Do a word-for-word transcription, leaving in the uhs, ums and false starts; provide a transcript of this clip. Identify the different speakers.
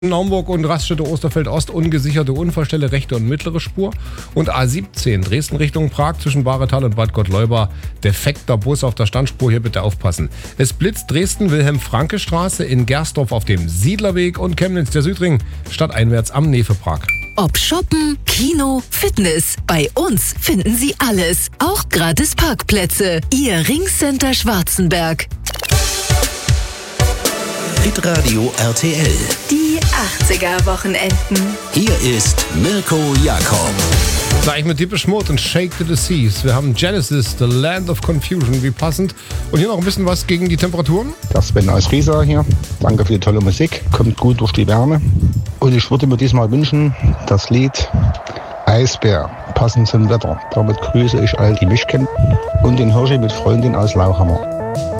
Speaker 1: Naumburg und Raststätte Osterfeld Ost ungesicherte Unfallstelle rechte und mittlere Spur. Und A siebzehn Dresden Richtung Prag zwischen Bahretal und Bad Gottleuba defekter Bus auf der Standspur, hier bitte aufpassen. Es blitzt Dresden Wilhelm-Franke-Straße in Gersdorf auf dem Siedlerweg und Chemnitz der Südring stadteinwärts am Nefe-Prag.
Speaker 2: Ob Shoppen, Kino, Fitness, bei uns finden Sie alles, auch gratis Parkplätze. Ihr Ringcenter Schwarzenberg.
Speaker 3: Hitradio R T L.
Speaker 4: Die achtziger-Wochenenden.
Speaker 3: Hier ist Mirko Jakob.
Speaker 1: Gleich mit Deepish Mode und Shake the Deceased. Wir haben Genesis, The Land of Confusion, wie passend. Und hier noch ein bisschen was gegen die Temperaturen.
Speaker 5: Das Sven aus Riesa hier. Danke für die tolle Musik. Kommt gut durch die Wärme. Und ich würde mir diesmal wünschen, das Lied Eisbär, passend zum Wetter. Damit grüße ich all die mich kennen und den Hirschi mit Freundin aus Lauchhammer.